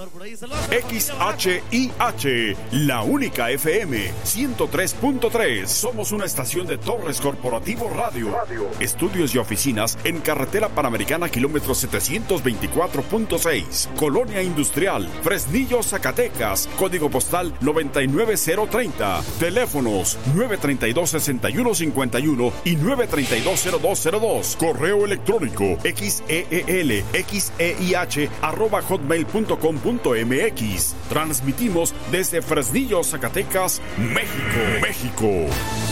señor por ahí. Saludos. XHIH, la única FM 103.3. Somos una estación de Torres Corporativo Radio. Estudios y oficinas en Carretera Panamericana, kilómetro 724.6. Colonia Industrial, Fresnillo, Zacatecas. Código postal 99030. Teléfonos 932-6151 y 932-0202. Correo electrónico xeelxeih@hotmail.com.mx. Transmitimos desde Fresnillo, Zacatecas, México.